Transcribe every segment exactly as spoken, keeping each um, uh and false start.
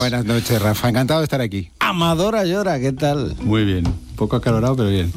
Buenas noches, Rafa. Encantado de estar aquí. Amadora Llora, ¿qué tal? Muy bien. Un poco acalorado, pero bien.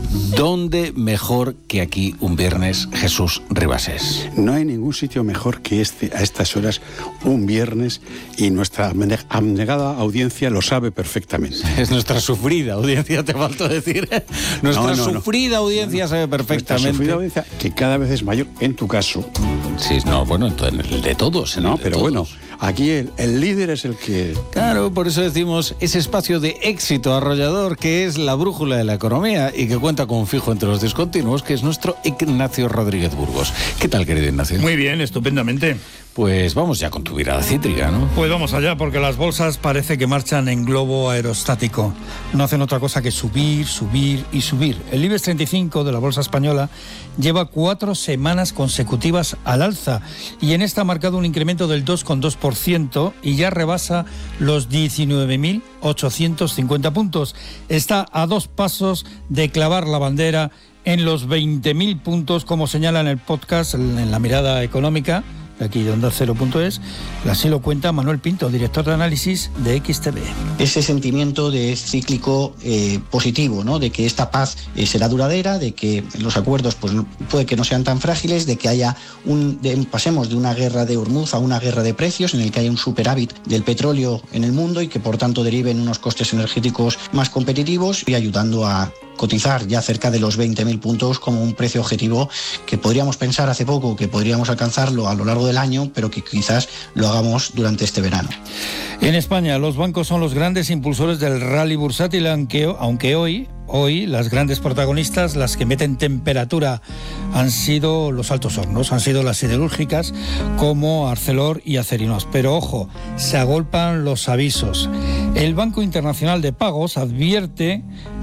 ¿Dónde mejor que aquí un viernes, Jesús Ribasés? No hay ningún sitio mejor que este a estas horas un viernes, y nuestra abnegada audiencia lo sabe perfectamente. Es nuestra sufrida audiencia, te faltó decir. Nuestra no, no, sufrida no. audiencia sabe perfectamente. Nuestra sufrida audiencia, que cada vez es mayor en tu caso. Sí, no, bueno, entonces el de todos. No, de pero todos. bueno, aquí el, el líder es el que... Claro, por eso decimos ese espacio de éxito arrollador que es la brújula de la economía y que cuenta con un fijo entre los discontinuos, que es nuestro Ignacio Rodríguez Burgos. ¿Qué tal, querido Ignacio? Muy bien, estupendamente. Pues vamos ya con tu virada cítrica, ¿no? Pues vamos allá, porque las bolsas parece que marchan en globo aerostático. No hacen otra cosa que subir, subir y subir. El IBEX treinta y cinco de la bolsa española lleva cuatro semanas consecutivas al alza y en esta ha marcado un incremento del dos coma dos por ciento y ya rebasa los diecinueve mil ochocientos cincuenta puntos. Está a dos pasos de clavar la bandera en los veinte mil puntos, como señala en el podcast, en la mirada económica, aquí de Onda Cero punto es, así lo cuenta Manuel Pinto, director de análisis de X T V. Ese sentimiento de cíclico eh, positivo, ¿no? De que esta paz eh, será duradera, de que los acuerdos pues puede que no sean tan frágiles, de que haya un de, pasemos de una guerra de Hormuz a una guerra de precios en el que haya un superávit del petróleo en el mundo y que por tanto deriven unos costes energéticos más competitivos y ayudando a cotizar ya cerca de los veinte mil puntos como un precio objetivo que podríamos pensar hace poco que podríamos alcanzarlo a lo largo del año, pero que quizás lo hagamos durante este verano. En España, los bancos son los grandes impulsores del rally bursátil, aunque, aunque hoy, hoy las grandes protagonistas, las que meten temperatura, han sido los altos hornos, han sido las siderúrgicas como Arcelor y Acerinox. Pero ojo, se agolpan los avisos. El Banco Internacional de Pagos advierte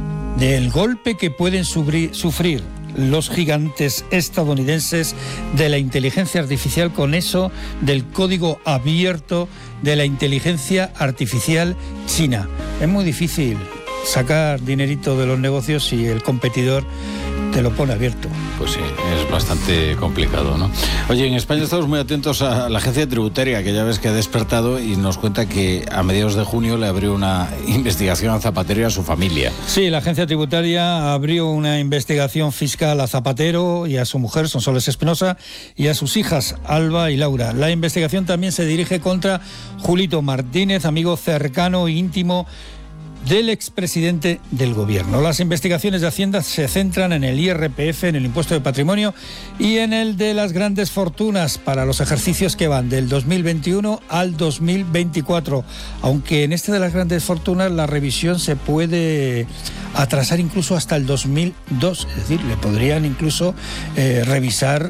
del golpe que pueden sufrir los gigantes estadounidenses de la inteligencia artificial con eso del código abierto de la inteligencia artificial china. Es muy difícil sacar dinerito de los negocios si el competidor te lo pone abierto. Pues sí, es bastante complicado, ¿no? Oye, en España estamos muy atentos a la agencia tributaria, que ya ves que ha despertado y nos cuenta que a mediados de junio le abrió una investigación a Zapatero y a su familia. Sí, la agencia tributaria abrió una investigación fiscal a Zapatero y a su mujer, Sonsoles Espinosa, y a sus hijas, Alba y Laura. La investigación también se dirige contra Julito Martínez, amigo cercano e íntimo del expresidente del gobierno. Las investigaciones de Hacienda se centran en el I R P F, en el impuesto de patrimonio y en el de las grandes fortunas para los ejercicios que van del dos mil veintiuno al dos mil veinticuatro, aunque en este de las grandes fortunas la revisión se puede atrasar incluso hasta el dos mil dos, es decir, le podrían incluso eh, revisar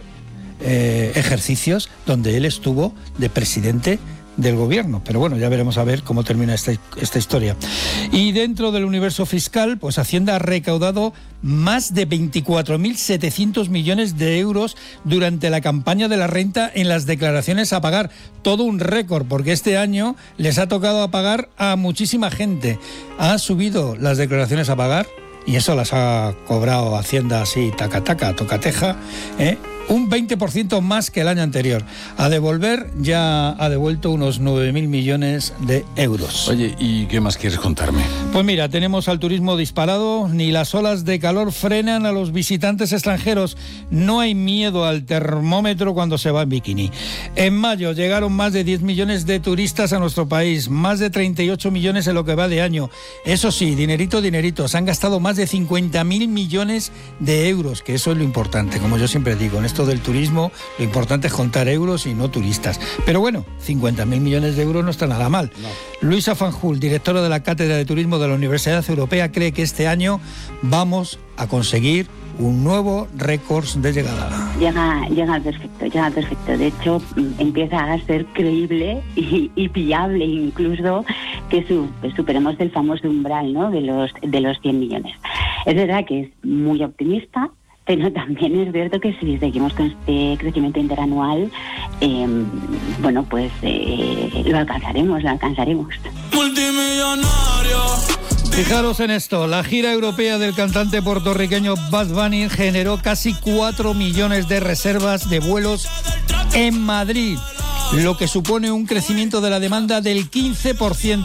eh, ejercicios donde él estuvo de presidente del gobierno, pero bueno, ya veremos a ver cómo termina esta, esta historia. Y dentro del universo fiscal, pues Hacienda ha recaudado más de veinticuatro mil setecientos millones de euros durante la campaña de la renta en las declaraciones a pagar. Todo un récord, porque este año les ha tocado a pagar a muchísima gente. Ha subido las declaraciones a pagar y eso las ha cobrado Hacienda así, taca, taca, tocateja, ¿eh? Un veinte por ciento más que el año anterior. A devolver ya ha devuelto unos nueve mil millones de euros. Oye, ¿y qué más quieres contarme? Pues mira, tenemos al turismo disparado, ni las olas de calor frenan a los visitantes extranjeros. No hay miedo al termómetro cuando se va en bikini. En mayo llegaron más de diez millones de turistas a nuestro país, más de treinta y ocho millones en lo que va de año. Eso sí, dinerito, dinerito, se han gastado más de cincuenta mil millones de euros, que eso es lo importante, como yo siempre digo, en esto del turismo, lo importante es contar euros y no turistas. Pero bueno, cincuenta mil millones de euros no está nada mal. No. Luisa Fanjul, directora de la Cátedra de Turismo de la Universidad Europea, cree que este año vamos a conseguir un nuevo récord de llegada. Llega, llega perfecto, llega perfecto. De hecho, empieza a ser creíble y, y viable incluso que su, superemos el famoso umbral, ¿no?, de los, de los cien millones. Es verdad que es muy optimista, pero también es cierto que si seguimos con este crecimiento interanual, eh, bueno, pues eh, lo alcanzaremos, lo alcanzaremos. Multimillonario. Fijaros en esto, la gira europea del cantante puertorriqueño Bad Bunny generó casi cuatro millones de reservas de vuelos en Madrid. lo que supone un crecimiento de la demanda del quince por ciento.